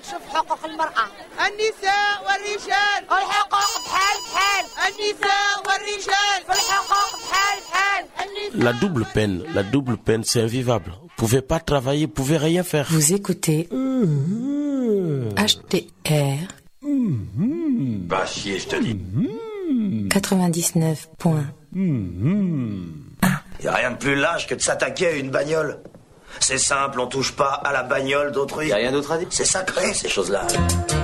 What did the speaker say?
تكشف حقوق المرأة. النساء والرجال الحقوق بحال بحال. النساء والرجال في الحقوق بحال بحال. La double peine, c'est invivable. Vous pouvez pas travailler, vous pouvez rien faire. Vous écoutez HTR. Bah chier, je te dis. 99 points. Y a rien de plus lâche que de s'attaquer à une bagnole. C'est simple, on touche pas à la bagnole d'autrui. Y a rien d'autre à dire. C'est sacré, ces choses-là.